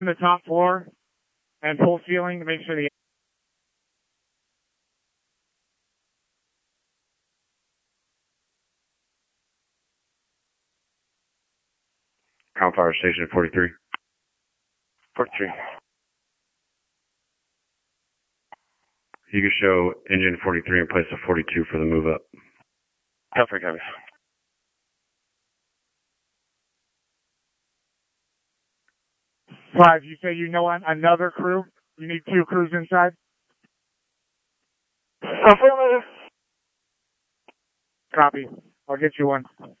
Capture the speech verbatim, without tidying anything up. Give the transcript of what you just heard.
the top floor and full ceiling to make sure the Cal Fire Station forty-three. forty-three. You can show engine forty-three in place of forty-two for the move up. Cal Fire copies. Five, you say you know another crew? You need two crews inside? Affirmative. Copy. I'll get you one.